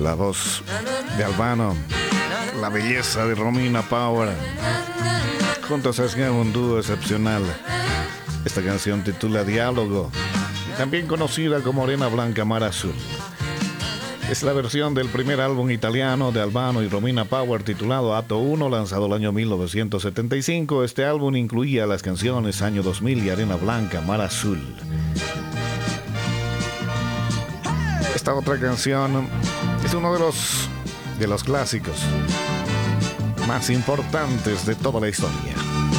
La voz de Albano, la belleza de Romina Power. Juntos hacían un dúo excepcional. Esta canción titula Diálogo, y también conocida como Arena Blanca, Mar Azul. Es la versión del primer álbum italiano de Albano y Romina Power titulado Acto 1, lanzado el año 1975. Este álbum incluía las canciones Año 2000 y Arena Blanca, Mar Azul. Esta otra canción es uno de los clásicos más importantes de toda la historia.